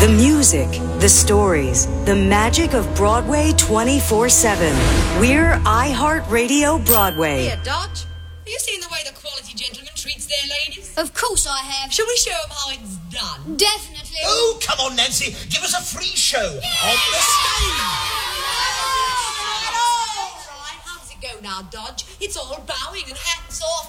The music, the stories, the magic of Broadway 24/7. We're iHeartRadio Broadway. Here, Dodge. Have you seen the way the quality gentleman treats their ladies? Of course I have. Shall we show them how it's done? Definitely. Oh, come on, Nancy. Give us a free show on the stage. All right. How does it go now, Dodge? It's all bowing and hats off.